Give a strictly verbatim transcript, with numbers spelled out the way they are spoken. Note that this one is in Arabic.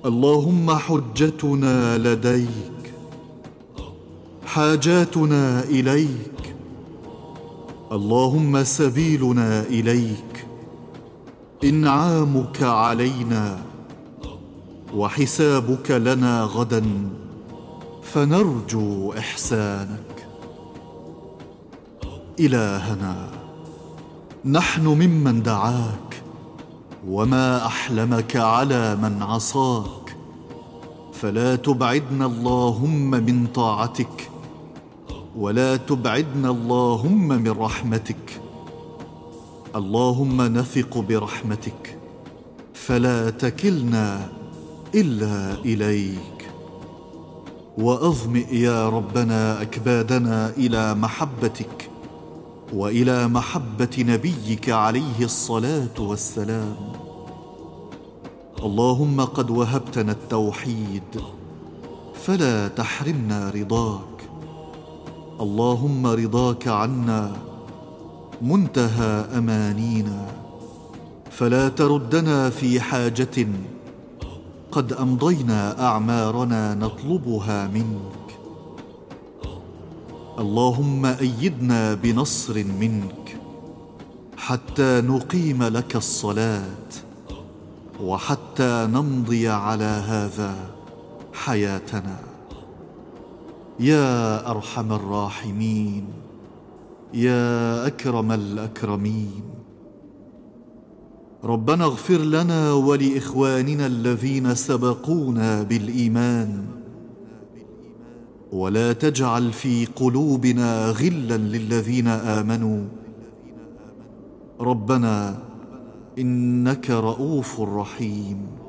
اللهم حجتنا لديك، حاجاتنا إليك، اللهم سبيلنا إليك، إنعامك علينا، وحسابك لنا غدا، فنرجو إحسانك. إلهنا، نحن ممن دعاك، وما أحلمك على من عصاك، فلا تبعدنا اللهم من طاعتك، ولا تبعدنا اللهم من رحمتك. اللهم نثق برحمتك، فلا تكلنا إلا إليك. وأظمئ يا ربنا أكبادنا إلى محبتك، وإلى محبة نبيك عليه الصلاة والسلام. اللهم قد وهبتنا التوحيد، فلا تحرمنا رضاك. اللهم رضاك عنا منتهى أمانينا، فلا تردنا في حاجة قد أمضينا أعمارنا نطلبها منك. اللهم أيدنا بنصر منك، حتى نقيم لك الصلاة، وحتى نمضي على هذا حياتنا. يا أرحم الراحمين، يا أكرم الأكرمين. ربنا اغفر لنا ولإخواننا الذين سبقونا بالإيمان، ولا تجعل في قلوبنا غلا للذين آمنوا، ربنا إنك رؤوف رحيم.